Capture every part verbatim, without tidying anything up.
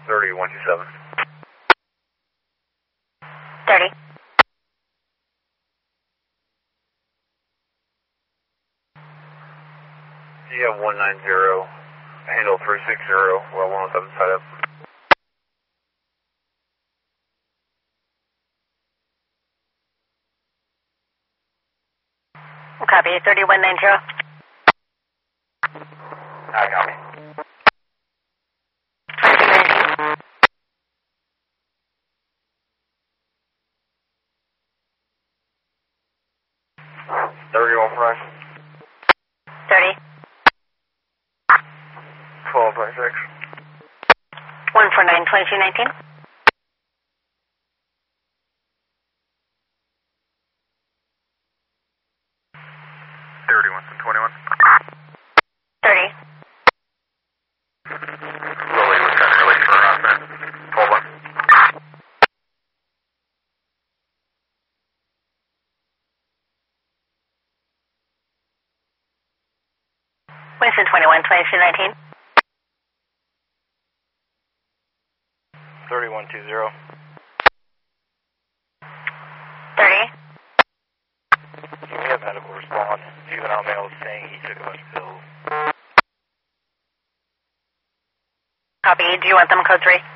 thirty, one two seven. thirty. You have one nine zero, handle three six zero, well one oh seven side up. Copy, thirty-one ninety. I copy. twenty-two nineteen. thirty-one fresh. thirty. twelve twenty-six. one four nine, twenty-two nineteen. thirty, one twenty-one. thirty. Lily was kind of early for us there. twelve one. Winston twenty-one, twenty-two nineteen. thirty-one two zero. thirty. We have medical respond. Juvenile male saying he took a bunch of pills. Copy, do you want them code three?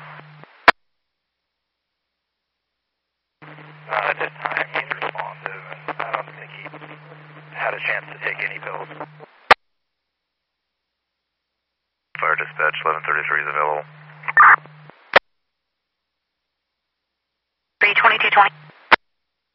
Not at this time. He's responsive, and I don't think he had a chance to take any pills. Fire dispatch, eleven thirty-three is available.